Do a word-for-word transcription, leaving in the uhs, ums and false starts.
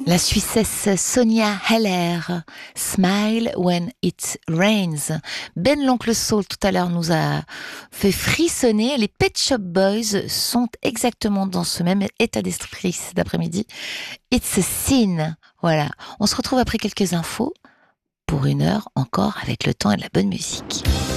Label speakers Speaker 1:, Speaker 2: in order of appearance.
Speaker 1: La Suissesse Sonia Heller, Smile When It Rains. Ben l'Oncle Soul tout à l'heure nous a fait frissonner. Les Pet Shop Boys sont exactement dans ce même état d'esprit cet après-midi. It's a Sin. Voilà. On se retrouve après quelques infos pour une heure encore avec le temps et de la bonne musique.